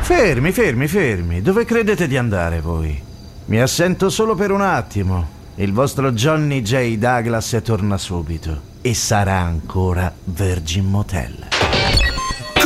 Fermi, fermi, fermi. Dove credete di andare voi? Mi assento solo per un attimo. Il vostro Johnny J. Douglas torna subito. E sarà ancora Virgin Motel.